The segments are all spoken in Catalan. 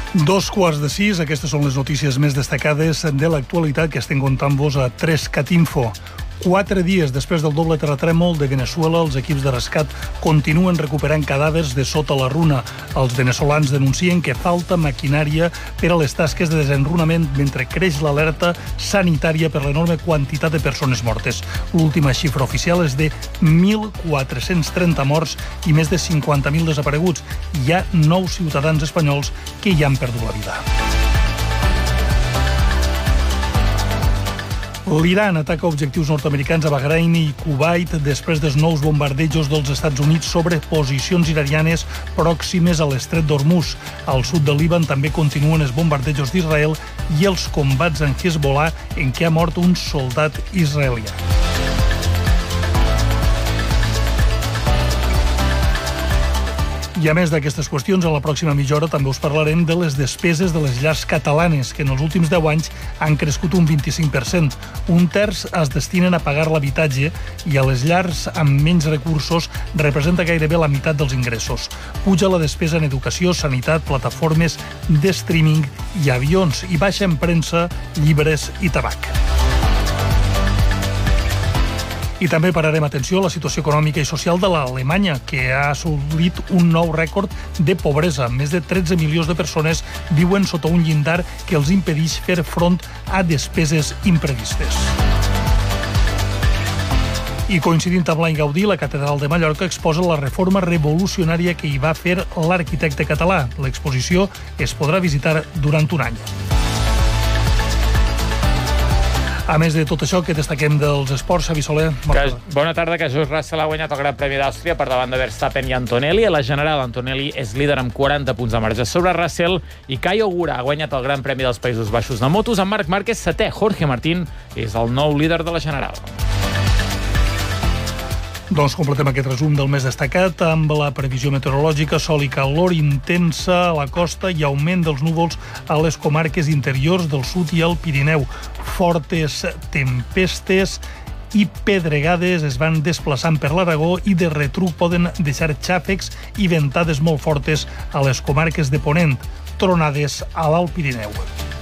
2:15, aquestes són les notícies més destacades de l'actualitat que estem contant-vos a 3CAT Info. 4 dies després del doble terratrèmol de Veneçuela, els equips de rescat continuen recuperant cadàvers de sota la runa. Els veneçolans denuncien que falta maquinària per a les tasques de desenrunament mentre creix l'alerta sanitària per l'enorme quantitat de persones mortes. L'última xifra oficial és de 1.430 morts i més de 50.000 desapareguts. Hi ha 9 ciutadans espanyols que hi han perdut la vida. L'Iran ataca objectius nord-americans a Bahrain i Kuwait després dels nous bombardejos dels Estats Units sobre posicions iranianes pròximes a l'estret d'Hormuz. Al sud del Líban també continuen els bombardejos d'Israel i els combats en Hezbollah, en què ha mort un soldat israelià. I a més d'aquestes qüestions, a la pròxima mitja hora també us parlarem de les despeses de les llars catalanes, que en els últims 10 anys han crescut un 25%. Un terç es destinen a pagar l'habitatge i a les llars amb menys recursos representa gairebé la meitat dels ingressos. Puja la despesa en educació, sanitat, plataformes de streaming i avions, i baixa en premsa, llibres i tabac. I també pararem atenció a la situació econòmica i social de l'Alemanya, que ha assolit un nou rècord de pobresa. Més de 13 milions de persones viuen sota un llindar que els impedeix fer front a despeses imprevistes. I coincidint amb l'any Gaudí, la Catedral de Mallorca exposa la reforma revolucionària que hi va fer l'arquitecte català. L'exposició es podrà visitar durant un any. A més de tot això, que destaquem dels esports, Xavi Soler. Bona tarda, que George Russell ha guanyat el Gran Premi d'Àustria per davant de Verstappen i Antonelli. A la general, Antonelli és líder amb 40 punts de marge sobre Russell i Caio Ogura ha guanyat el Gran Premi dels Països Baixos de motos. En Marc Márquez, setè. Jorge Martín és el nou líder de la general. Doncs completem aquest resum del més destacat amb la previsió meteorològica: sol i calor intensa a la costa i augment dels núvols a les comarques interiors del sud i el Pirineu. Fortes tempestes i pedregades es van desplaçant per l'Aragó i de retruc poden deixar xàfecs i ventades molt fortes a les comarques de Ponent, tronades a l'Alt Pirineu.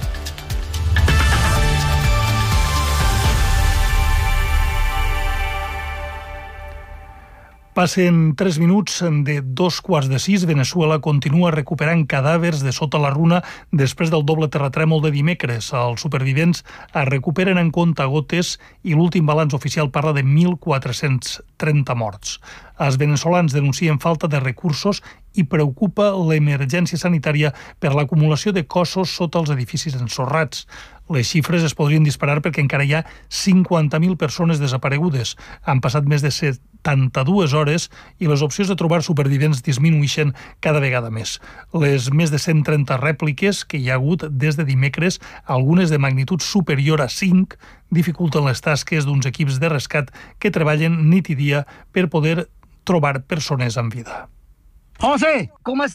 Passen 3 minuts de 2:15. Veneçuela continua recuperant cadàvers de sota la runa després del doble terratrèmol de dimecres. Els supervivents es recuperen en comptagotes i l'últim balanç oficial parla de 1.430 morts. Els veneçolans denuncien falta de recursos i preocupa l'emergència sanitària per l'acumulació de cossos sota els edificis ensorrats. Les xifres es podrien disparar perquè encara hi ha 50.000 persones desaparegudes. Han passat més de 72 hores i les opcions de trobar supervivents disminueixen cada vegada més. Les més de 130 rèpliques que hi ha hagut des de dimecres, algunes de magnitud superior a 5, dificulten les tasques d'uns equips de rescat que treballen nit i dia per poder trobar persones en vida. José, com estàs?